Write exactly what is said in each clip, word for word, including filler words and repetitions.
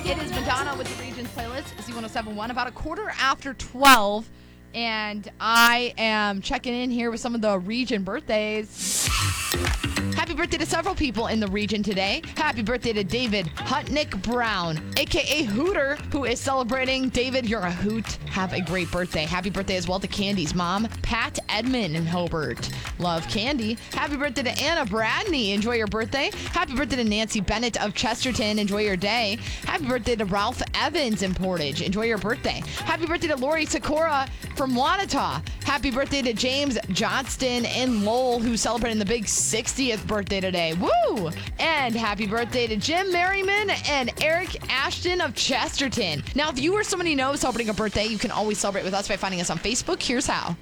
It is Madonna with the Regions playlist, Z one oh seven point one, about a quarter after twelve. And I am checking in here with some of the region birthdays. Happy birthday to several people in the region today. Happy birthday to David Hutnick Brown, a k a. Hooter, who is celebrating. David, you're a hoot. Have a great birthday. Happy birthday as well to Candy's mom, Pat Edmond in Hobart. Love Candy. Happy birthday to Anna Bradney. Enjoy your birthday. Happy birthday to Nancy Bennett of Chesterton. Enjoy your day. Happy birthday to Ralph Evans in Portage. Enjoy your birthday. Happy birthday to Lori Sakura from Wanata. Happy birthday to James Johnston in Lowell, who's celebrating the big sixtieth birthday today. Woo! And happy birthday to Jim Merriman and Eric Ashton of Chesterton. Now, if you or somebody you know is celebrating a birthday, you can always celebrate with us by finding us on Facebook. Here's how.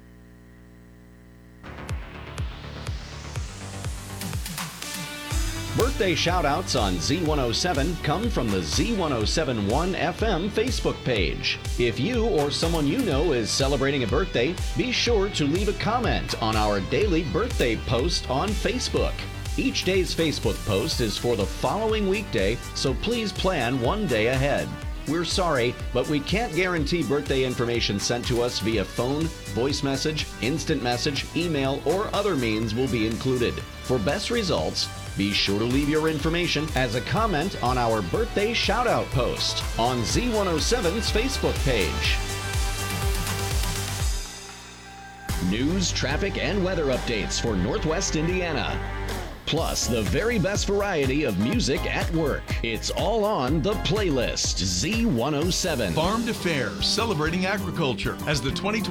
Birthday shout-outs on Z one oh seven come from the Z one oh seven point one F M Facebook page. If you or someone you know is celebrating a birthday, be sure to leave a comment on our daily birthday post on Facebook. Each day's Facebook post is for the following weekday, so please plan one day ahead. We're sorry, but we can't guarantee birthday information sent to us via phone, voice message, instant message, email, or other means will be included. For best results, be sure to leave your information as a comment on our birthday shout-out post on Z one oh seven's Facebook page. News, traffic, and weather updates for Northwest Indiana. Plus, the very best variety of music at work. It's all on the playlist, Z one oh seven. Farm to Fair, celebrating agriculture as the twenty twenty